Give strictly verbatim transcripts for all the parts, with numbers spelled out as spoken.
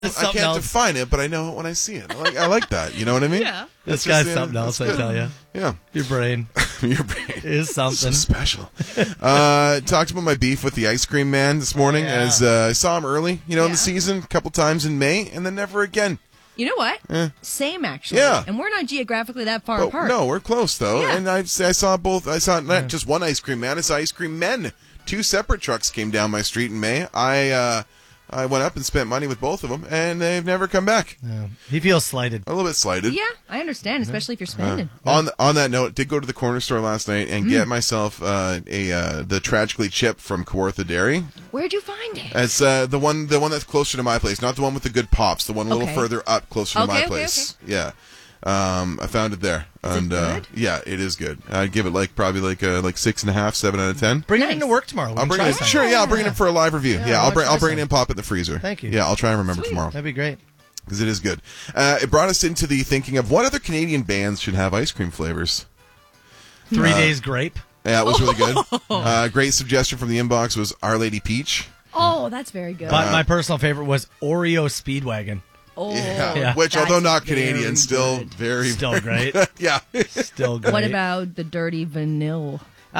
I can't else. define it, but I know it when I see it. I like, I like that. You know what I mean? Yeah. This That's guy's just, something yeah, else, that's I good. tell you. Yeah. Your brain Your brain is something. so special. uh, talked about my beef with the ice cream man this morning. Oh, yeah. As uh, I saw him early, you know, in Yeah. the season, a couple times in May, and then never again. You know what? Eh. Same, actually. Yeah. And we're not geographically that far But apart. no, we're close though. Yeah. And I, I saw both. I saw not just one ice cream man. I saw ice cream men. Two separate trucks came down my street in May. I uh, I went up and spent money with both of them, and they've never come back. Yeah. He feels slighted. A little bit slighted. Yeah, I understand, especially if you're spending. On on that note, did go to the corner store last night and Mm. get myself uh, a uh, the Tragically Chip from Kawartha Dairy. Where'd you find it? It's uh, the one the one that's closer to my place, not the one with the good pops. The one a little Okay. further up, closer to Okay, my okay, place. Yeah, um, I found it there, Is it and uh, good? yeah, it is good. I'd give it like probably like uh, like six and a half, seven out of ten. Bring it Nice. into work tomorrow. We I'll can bring try it. some. Sure, yeah, I'll bring it in for a live review. Yeah, I I'll wanna bring try I'll bring it some. in, pop it in the freezer. Thank you. Yeah, I'll try and remember Sweet. tomorrow That'd be great. because it is good. Uh, it brought us into the thinking of what other Canadian bands should have ice cream flavors. Three Uh, days grape. Yeah, it was really good. Uh, great suggestion from the inbox was Our Lady Peach. Oh, that's very good. But my personal favorite was Oreo Speedwagon. oh, Yeah, Yeah. which that's although not very Canadian, still good. very Still great. yeah. Still great. What about the dirty vanilla?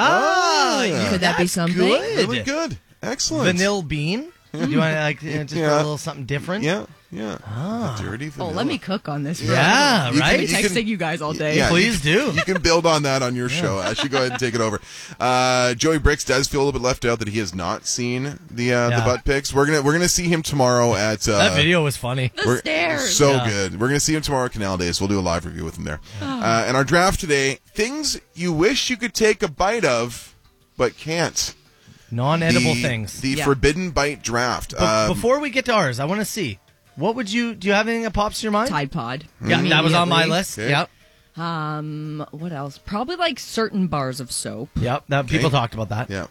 Ah, Yeah. Could that be that's something? good. Really good. Excellent. Vanilla bean. Do you want to like you know, just Yeah. a little something different? Yeah, yeah. Dirty Oh, vanilla. let me cook on this. for Yeah, a You right. I've can- been texting you guys all day. Yeah, Please do. You can build on that on your show. I should go ahead and take it over. Uh, Joey Bricks does feel a little bit left out that he has not seen the uh, the Yeah. butt pics. We're gonna we're gonna see him tomorrow at uh, That video was funny. The We're- stairs. So Yeah. good. We're going to see him tomorrow at Canal Days. We'll do a live review with him there. Uh, and our draft today, things you wish you could take a bite of, but can't. Non-edible The- things. The Yeah. Forbidden Bite draft. But Um, before we get to ours, I want to see. What would you... Do you have anything that pops to your mind? Tide Pod. Yeah, that was on my Immediately. list. Okay. Yep. Um, what else? Probably like certain bars of soap, Yep. That, people Okay. talked about that. yeah.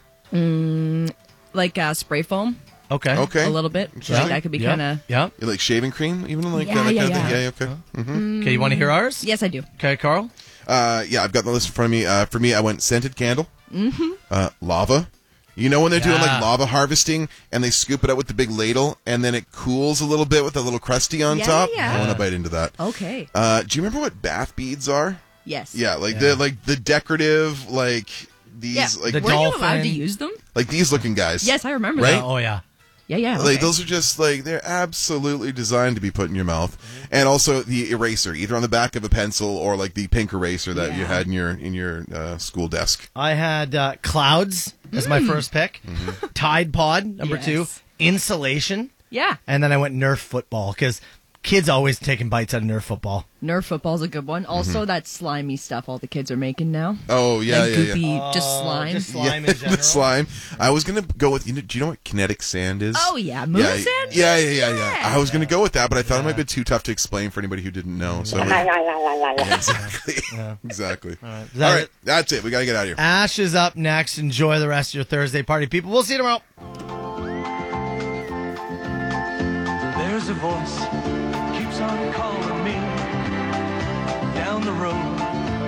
like uh, spray foam, Okay. Okay. a little bit. Interesting. Like that could be Yep. kind of. Yep. You like shaving cream, even like Yeah, that, that yeah, kind of thing. yeah. Yeah, okay. Mhm. Okay, you want to hear ours? Yes, I do. Okay, Carl? Uh, yeah, I've got the list in front of me. Uh, for me, I went scented candle, mm-hmm. uh, lava. You know when they're doing Yeah. like lava harvesting and they scoop it out with the big ladle and then it cools a little bit with a little crusty on Yeah, top? yeah. I want to bite into that. Okay. Uh, do you remember what bath beads are? Yes. Yeah, like Yeah. the like the decorative like these Yeah. like The Were you allowed dolphin. to use them? like these looking guys. Yes, I remember Right? that. Oh, yeah. Yeah, yeah. Like okay. those are just like they're absolutely designed to be put in your mouth. And also the eraser, either on the back of a pencil or like the pink eraser that you Yeah. had in your in your uh, school desk. I had uh, Clouds as my first pick. Mm-hmm. Tide Pod, number Yes. two. Insulation. Yeah. And then I went Nerf football because kids always taking bites out of Nerf football. Nerf football's a good one. Also, that slimy stuff all the kids are making now. Oh yeah, like yeah, yeah. goopy, just slime. Just slime Yeah, in general. the slime. I was gonna go with. You know, do you know what kinetic sand is? Oh yeah, moon yeah, sand. yeah, yeah, yeah, yeah. Yeah. I was gonna go with that, but I thought it might be too tough to explain for anybody who didn't know. So yeah, exactly, exactly. All right, Is that it? that's it. We gotta get out of here. Ash is up next. Enjoy the rest of your Thursday party, people. We'll see you tomorrow. There's a voice keeps on calling me down the road.